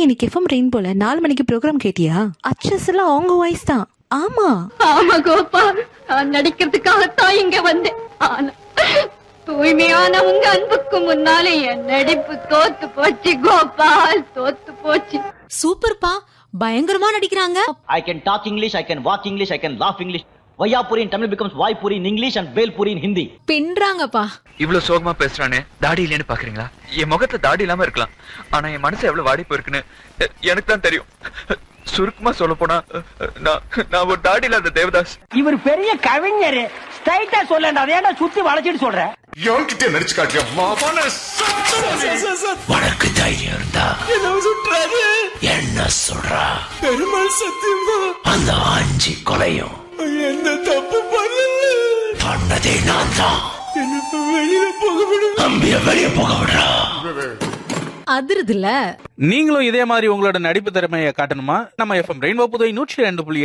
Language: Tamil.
இன்னைக்கு எஃப்எம் ரெயின் போல 4 மணிக்கு ப்ரோக்ராம் கேட்டியா? அச்சஸ் எல்லாம் அவங்க வாய்ஸ் தான். ஆமா ஆமா கோபால், நான் நடிக்கிறதுக்காகத்தான் இங்க வந்தேன். ஆனா தூய்மையான உங்க அன்புக்கு முன்னாலே என் நடிப்பு தோத்து போச்சு கோபால், தோத்து போச்சு. சூப்பர்ப்பா, பயங்கரமா நடிக்கிறாங்க. I can talk English, I can walk English, I can laugh English. Vayapuri in Tamil becomes Vaipuri in English and Velpuri in Hindi. பின்றாங்கப்பா. இவ்வளவு சோகமா பேசுறானே, தாடி இல்லைன்னு பாக்குறீங்களா? என் முகத்துல தாடி இல்லாம இருக்கலாம், ஆனா என் மனசு எவ்வளவு வாடி போயிருக்குன்னு எனக்கு தான் தெரியும். சுருக்கமா சொல்ல போனா நான் ஒரு தாடி இல்லாத தேவதாஸ். இவர் பெரிய கவிஞர், ஸ்ட்ரைட்டா சொல்லண்டா, அதேடா சுத்தி வளைச்சிட்டு சொல்ற. என்கிட்ட நடிச்சு காட்டியா மாவான? உனக்கு தைரியம் இருந்தா என்ன சொல்றாரு? என்ன சொல்றா? பெருமாள் சத்தியமா அந்த 5 கொலையும் என்ன தப்பு பண்ணல, பண்ணதே நான் தான். வெளியில போக விடு, அம்பிய வெளிய போக விடுறா. அதிருதுல. நீங்களும் இதே மாதிரி உங்களோட நடிப்பு திறமையை காட்டணுமா? நம்ம எஃப்எம் ரெயின்போ புதுவை 102.8